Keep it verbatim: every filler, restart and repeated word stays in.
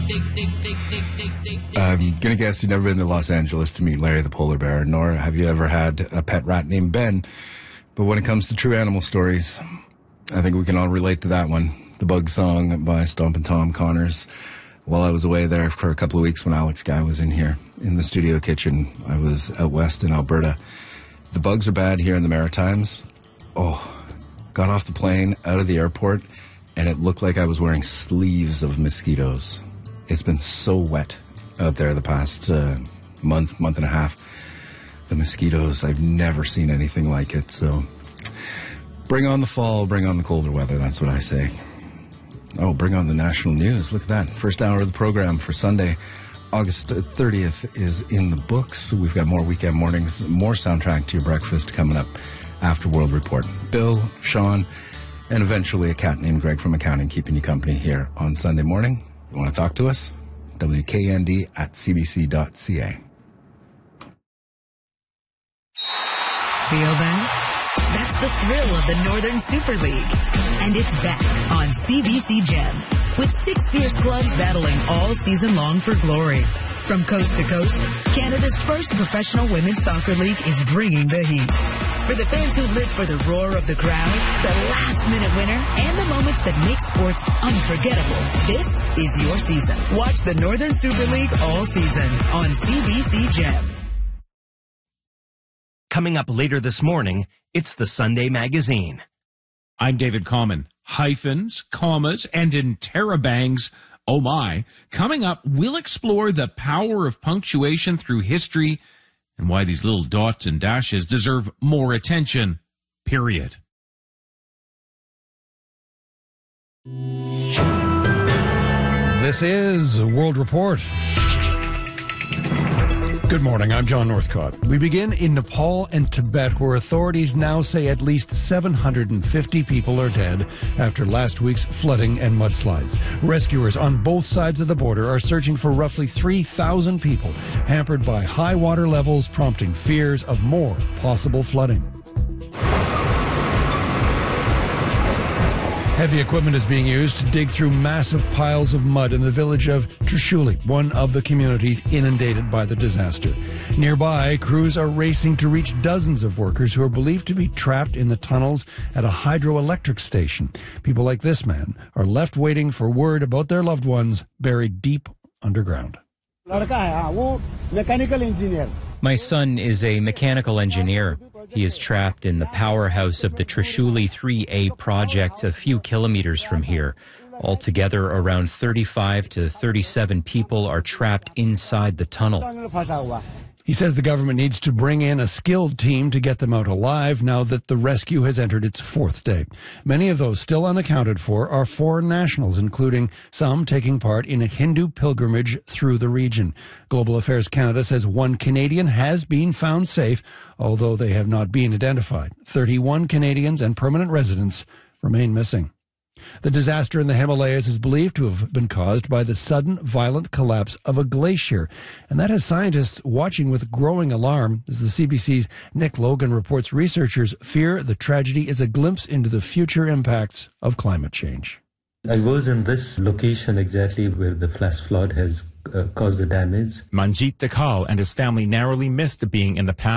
I'm going to guess you've never been to Los Angeles to meet Larry the polar bear, nor have you ever had a pet rat named Ben. But when it comes to true animal stories, I think we can all relate to that one. The Bug Song by Stompin' Tom Connors. While I was away there for a couple of weeks when Alex Guy was in here in the studio kitchen, I was out west in Alberta. The bugs are bad here in the Maritimes. Oh, got off the plane, out of the airport, and it looked like I was wearing sleeves of mosquitoes. It's been so wet out there the past uh, month, month and a half. The mosquitoes, I've never seen anything like it. So bring on the fall, bring on the colder weather. That's what I say. Oh, bring on the national news. Look at that. First hour of the program for Sunday, August thirtieth is in the books. We've got more weekend mornings, more soundtrack to your breakfast coming up after World Report. Bill, Sean, and eventually a cat named Greg from accounting keeping you company here on Sunday morning. You want to talk to us? W K N D at C B C dot C A. Feel that? That's the thrill of the Northern Super League. And it's back on C B C Gem, with six fierce clubs battling all season long for glory. From coast to coast, Canada's first professional women's soccer league is bringing the heat. For the fans who live for the roar of the crowd, the last-minute winner, and the moments that make sports unforgettable, this is your season. Watch the Northern Super League all season on C B C Gem. Coming up later this morning, it's the Sunday Magazine. I'm David Common. Hyphens, commas, and interrobangs. Oh my. Coming up, we'll explore the power of punctuation through history and why these little dots and dashes deserve more attention. Period. This is World Report. Good morning, I'm John Northcott. We begin in Nepal and Tibet, where authorities now say at least seven hundred fifty people are dead after last week's flooding and mudslides. Rescuers on both sides of the border are searching for roughly three thousand people, hampered by high water levels, prompting fears of more possible flooding. Heavy equipment is being used to dig through massive piles of mud in the village of Trishuli, one of the communities inundated by the disaster. Nearby, crews are racing to reach dozens of workers who are believed to be trapped in the tunnels at a hydroelectric station. People like this man are left waiting for word about their loved ones buried deep underground. My son is a mechanical engineer. He is trapped in the powerhouse of the Trishuli three A project a few kilometers from here. Altogether, around thirty-five to thirty-seven people are trapped inside the tunnel. He says the government needs to bring in a skilled team to get them out alive now that the rescue has entered its fourth day. Many of those still unaccounted for are foreign nationals, including some taking part in a Hindu pilgrimage through the region. Global Affairs Canada says one Canadian has been found safe, although they have not been identified. thirty-one Canadians and permanent residents remain missing. The disaster in the Himalayas is believed to have been caused by the sudden violent collapse of a glacier, and that has scientists watching with growing alarm. As the C B C's Nick Logan reports, researchers fear the tragedy is a glimpse into the future impacts of climate change. I was in this location exactly where the flash flood has uh, caused the damage. Manjit Dakal and his family narrowly missed being in the path